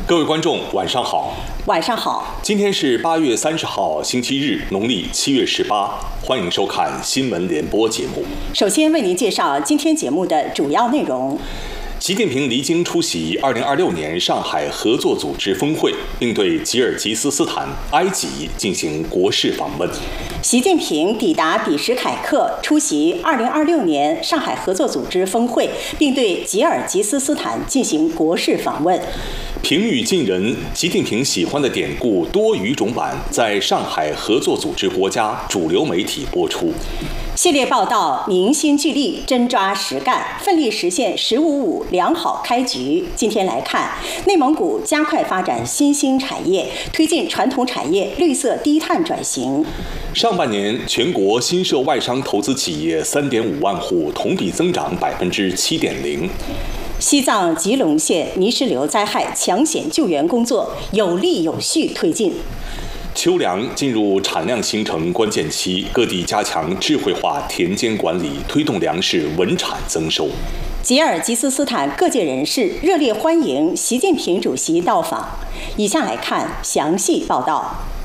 各位观众，晚上好。 晚上好。 今天是8月30号，星期日，农历7月18。欢迎收看新闻联播节目。 首先为您介绍今天节目的主要内容。 习近平离京出席2026年上海合作组织峰会，并对吉尔吉斯斯坦、埃及进行国事访问。 习近平抵达比什凯克，出席2026年上海合作组织峰会，并对吉尔吉斯斯坦进行国事访问。 平语近人，习近平喜欢的典故多语种版在上海合作组织国家主流媒体播出。 系列报道凝心聚力，真抓实干，奋力实现“15+5”良好开局。今天来看，内蒙古加快发展新兴产业，推进传统产业绿色低碳转型。 上半年，全国新设外商投资企业3.5万户，同比增长7.0%。 西藏吉隆县泥石流灾害抢险救援工作有力有序推进。 秋粮进入产量形成关键期，各地加强智慧化田间管理，推动粮食稳产增收。 吉尔吉斯斯坦各界人士热烈欢迎习近平主席到访。以下来看详细报道。